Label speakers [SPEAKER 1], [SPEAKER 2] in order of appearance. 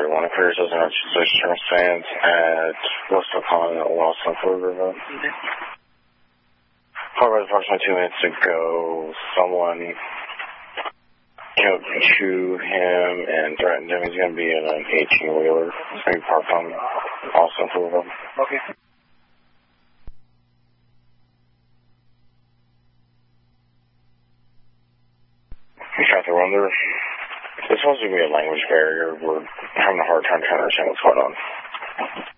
[SPEAKER 1] everyone. It clears those circumstance at West O'Connor at Lost on Ford River. However, approximately 2 minutes ago, someone came up to him and threatened him. He's going to be in an 18-wheeler. He's going to be parked on Austin Ford River.
[SPEAKER 2] Okay.
[SPEAKER 1] We got the wonder. There's supposed to be a language barrier. We're having a hard time trying to understand what's going on.